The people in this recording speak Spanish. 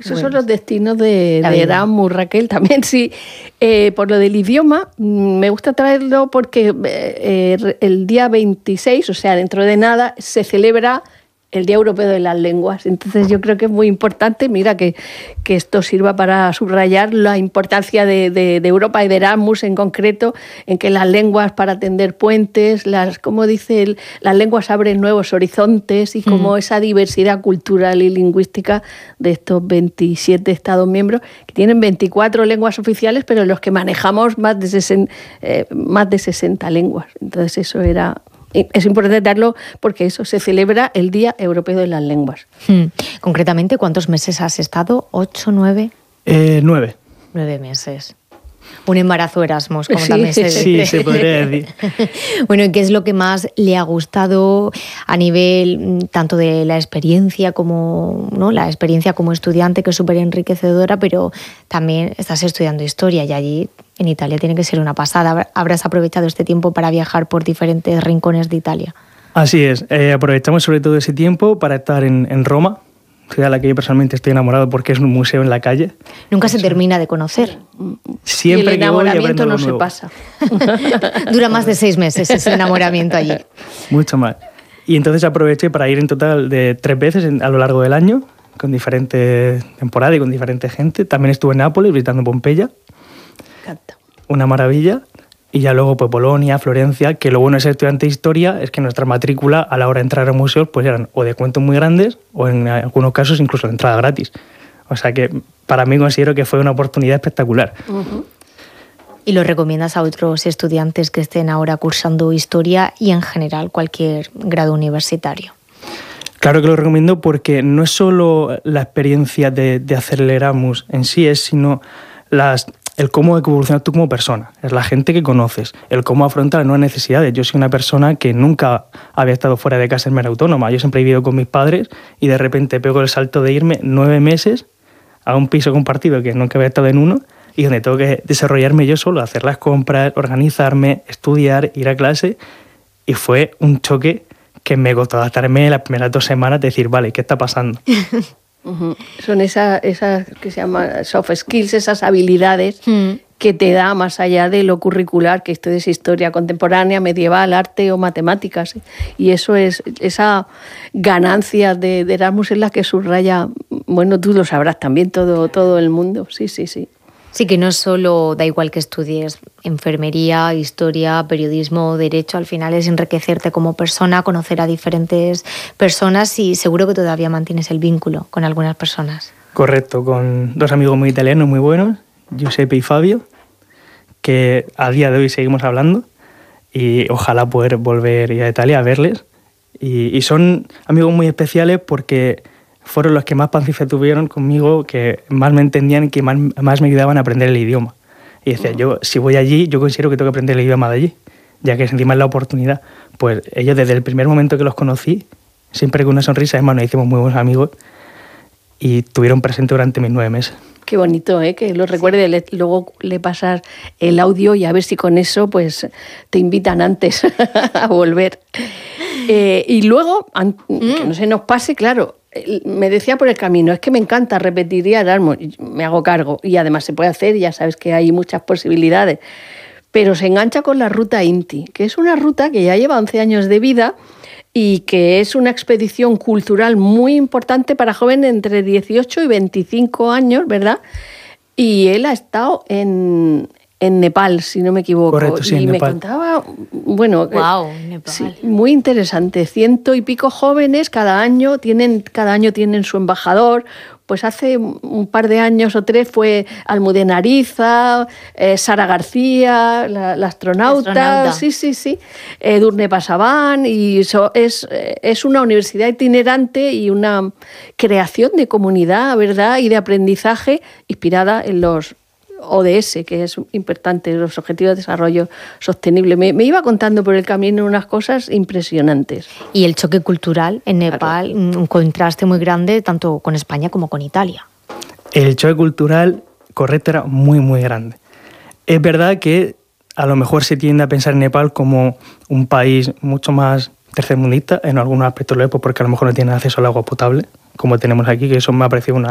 Esos son los destinos de Erasmus, Raquel. También sí, por lo del idioma, me gusta traerlo porque el día 26, o sea, dentro de nada, se celebra el Día Europeo de las Lenguas. Entonces yo creo que es muy importante, mira, que esto sirva para subrayar la importancia de Europa y de Erasmus en concreto, en que las lenguas para tender puentes, como dice, las lenguas abren nuevos horizontes y como esa diversidad cultural y lingüística de estos 27 Estados miembros, que tienen 24 lenguas oficiales, pero en los que manejamos más de 60 lenguas. Entonces eso es importante darlo porque eso se celebra el Día Europeo de las Lenguas. Concretamente, ¿cuántos meses has estado? ¿8, 9? 9. 9 meses. Un embarazo Erasmus, como también se dice. Sí, se podría decir. Bueno, ¿y qué es lo que más le ha gustado a nivel tanto de la experiencia como, ¿no?, la experiencia como estudiante, que es súper enriquecedora, pero también estás estudiando historia y allí en Italia tiene que ser una pasada? ¿Habrás aprovechado este tiempo para viajar por diferentes rincones de Italia? Así es, aprovechamos sobre todo ese tiempo para estar en Roma, ciudad a la que yo personalmente estoy enamorado porque es un museo en la calle. Nunca se termina de conocer. Siempre y el enamoramiento no se pasa. Dura más de 6 meses ese enamoramiento allí. Mucho más. Y entonces aproveché para ir en total de 3 veces a lo largo del año, con diferentes temporadas y con diferente gente. También estuve en Nápoles visitando Pompeya. Me encanta. Una maravilla. Y ya luego pues Bolonia, Florencia, que lo bueno de ser estudiante de historia es que nuestra matrícula a la hora de entrar a museos pues eran o de cuentos muy grandes o en algunos casos incluso de entrada gratis. O sea que para mí considero que fue una oportunidad espectacular. Uh-huh. ¿Y lo recomiendas a otros estudiantes que estén ahora cursando historia y en general cualquier grado universitario? Claro que lo recomiendo porque no es solo la experiencia de hacer el Erasmus en sí, es sino el cómo evolucionas tú como persona, es la gente que conoces, el cómo afrontar las nuevas necesidades. Yo soy una persona que nunca había estado fuera de casa en manera autónoma. Yo siempre he vivido con mis padres y de repente pego el salto de irme 9 meses a un piso compartido que nunca había estado en uno y donde tengo que desarrollarme yo solo, hacer las compras, organizarme, estudiar, ir a clase. Y fue un choque que me costó adaptarme las primeras 2 semanas, decir, vale, ¿qué está pasando? Uh-huh. Son esas que se llaman soft skills, esas habilidades que te da más allá de lo curricular, que esto es historia contemporánea, medieval, arte o matemáticas. Y eso es esa ganancia de Erasmus es la que subraya, bueno, tú lo sabrás también, todo el mundo. Sí. Sí, que no solo da igual que estudies enfermería, historia, periodismo, derecho, al final es enriquecerte como persona, conocer a diferentes personas y seguro que todavía mantienes el vínculo con algunas personas. Correcto, con 2 amigos muy italianos muy buenos, Giuseppe y Fabio, que a día de hoy seguimos hablando y ojalá poder volver a Italia a verles. Y son amigos muy especiales porque fueron los que más paciencia tuvieron conmigo, que más me entendían y que más me ayudaban a aprender el idioma. Y decía, yo si voy allí, yo considero que tengo que aprender el idioma de allí, ya que encima es la oportunidad. Pues ellos desde el primer momento que los conocí, siempre con una sonrisa, además nos hicimos muy buenos amigos y estuvieron presentes durante mis 9 meses. Qué bonito, que lo recuerde, luego le pasas el audio y a ver si con eso pues te invitan antes a volver. Y luego, que no se nos pase, claro, me decía por el camino, es que me encanta, repetiría Erasmus, me hago cargo, y además se puede hacer, ya sabes que hay muchas posibilidades, pero se engancha con la ruta Inti, que es una ruta que ya lleva 11 años de vida y que es una expedición cultural muy importante para jóvenes entre 18 y 25 años, ¿verdad? Y él ha estado en Nepal, si no me equivoco. Correcto, sí, y en me Nepal. contaba, bueno, Wow, Nepal. Sí, muy interesante. 100 y pico jóvenes cada año tienen su embajador. Pues hace un par de años o 3 fue Almudena Ariza, Sara García, la astronauta. Sí. Edurne Pasaban. Y es una universidad itinerante y una creación de comunidad, ¿verdad? Y de aprendizaje inspirada en los ODS, que es importante, los Objetivos de Desarrollo Sostenible. Me iba contando por el camino unas cosas impresionantes. Y el choque cultural en Nepal, claro, un contraste muy grande tanto con España como con Italia. El choque cultural, correcto, era muy, muy grande. Es verdad que a lo mejor se tiende a pensar en Nepal como un país mucho más tercermundista, en algunos aspectos lo es, porque a lo mejor no tienen acceso al agua potable, como tenemos aquí, que eso me ha parecido una